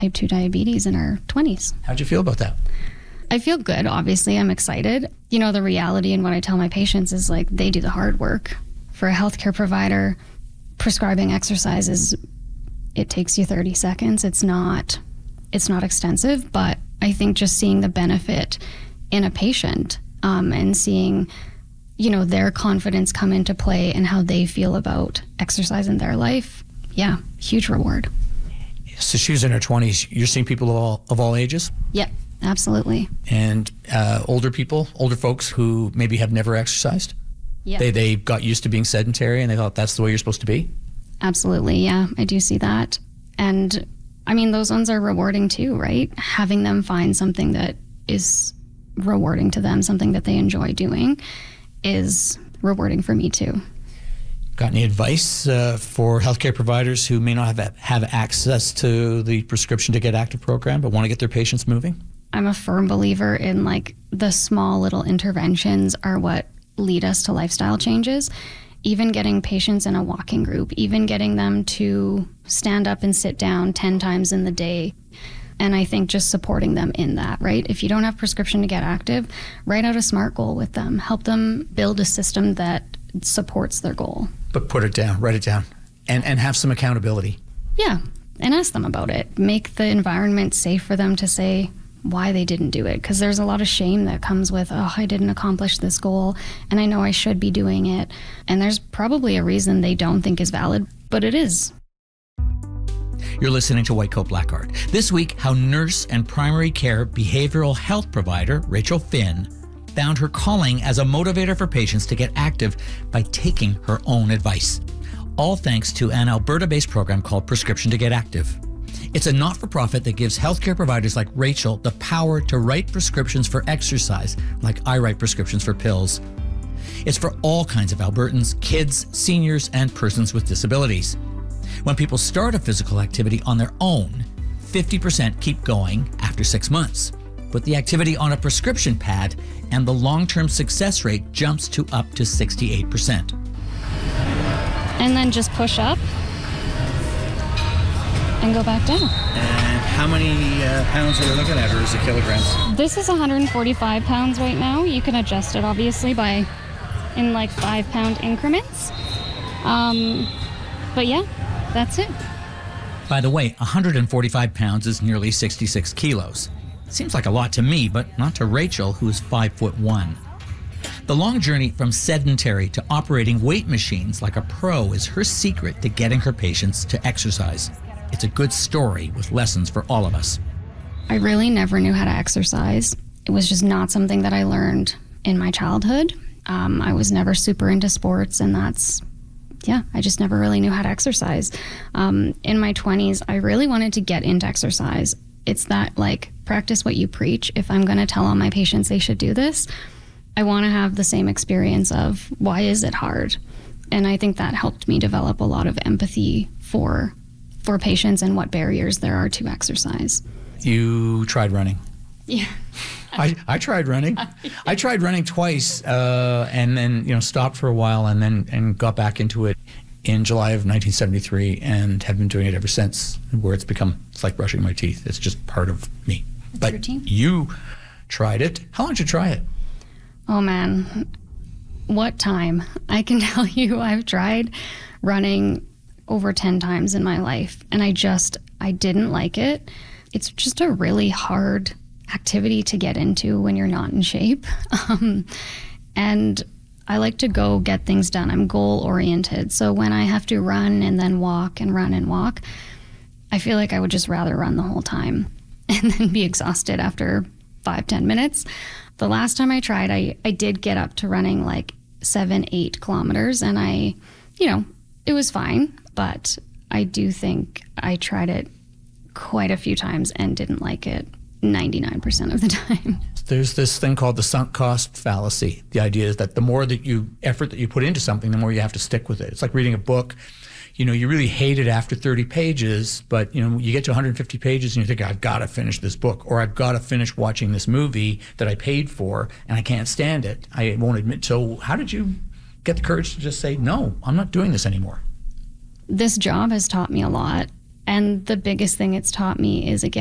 type 2 diabetes in our 20s. How'd you feel about that? I feel good. Obviously, I'm excited. You know, the reality and what I tell my patients is like they do the hard work. For a healthcare provider, prescribing exercises, it takes you 30 seconds. It's not extensive, but I think just seeing the benefit in a patient and seeing, you know, their confidence come into play and how they feel about exercise in their life, yeah, huge reward. So she was in her 20s. You're seeing people of all ages? Yep, absolutely. And older folks who maybe have never exercised? Yeah. They got used to being sedentary and they thought that's the way you're supposed to be? Absolutely, yeah, I do see that. And I mean, those ones are rewarding too, right? Having them find something that is rewarding to them, something that they enjoy doing, is rewarding for me too. Got any advice for healthcare providers who may not have access to the Prescription to Get Active program but want to get their patients moving? I'm a firm believer in like the small little interventions are what lead us to lifestyle changes. Even getting patients in a walking group, even getting them to stand up and sit down 10 times in the day. And I think just supporting them in that, right? If you don't have Prescription to Get Active, write out a SMART goal with them. Help them build a system that supports their goal. But put it down, write it down, and have some accountability. Yeah, and ask them about it. Make the environment safe for them to say why they didn't do it, because there's a lot of shame that comes with, oh, I didn't accomplish this goal, and I know I should be doing it. And there's probably a reason they don't think is valid, but it is. You're listening to White Coat Black Art. This week, how nurse and primary care behavioral health provider Rachel Finn found her calling as a motivator for patients to get active by taking her own advice. All thanks to an Alberta-based program called Prescription to Get Active. It's a not-for-profit that gives healthcare providers like Rachel the power to write prescriptions for exercise, like I write prescriptions for pills. It's for all kinds of Albertans, kids, seniors, and persons with disabilities. When people start a physical activity on their own, 50% keep going after 6 months. Put the activity on a prescription pad, and the long-term success rate jumps to up to 68%. And then just push up and go back down. And how many pounds are we looking at, or is it kilograms? This is 145 pounds right now. You can adjust it obviously in like 5-pound increments. But yeah, that's it. By the way, 145 pounds is nearly 66 kilos. Seems like a lot to me, but not to Rachel, who is 5'1". The long journey from sedentary to operating weight machines like a pro is her secret to getting her patients to exercise. It's a good story with lessons for all of us. I really never knew how to exercise. It was just not something that I learned in my childhood. I was never super into sports, and I just never really knew how to exercise. In my 20s, I really wanted to get into exercise. It's that, like, practice what you preach. If I'm going to tell all my patients they should do this, I want to have the same experience of why is it hard? And I think that helped me develop a lot of empathy for patients and what barriers there are to exercise. You tried running. Yeah. I tried running. I tried running twice and then stopped for a while and got back into it in July of 1973 and have been doing it ever since, where it's like brushing my teeth. It's just part of me. But routine. You tried it. How long did you try it? Oh man, what time? I can tell you I've tried running over 10 times in my life, and I didn't like it. It's just a really hard activity to get into when you're not in shape. And I like to go get things done. I'm goal oriented. So when I have to run and then walk and run and walk, I feel like I would just rather run the whole time and then be exhausted after 5-10 minutes. The last time I tried, I did get up to running like 7-8 kilometers, and it was fine, but I do think I tried it quite a few times and didn't like it 99% of the time. There's this thing called the sunk cost fallacy. The idea is that the more effort that you put into something, the more you have to stick with it. It's like reading a book. You really hate it after 30 pages, but you get to 150 pages and you think, I've got to finish this book, or I've got to finish watching this movie that I paid for and I can't stand it. I won't admit. So how did you get the courage to just say, no, I'm not doing this anymore? This job has taught me a lot. And the biggest thing it's taught me is, again,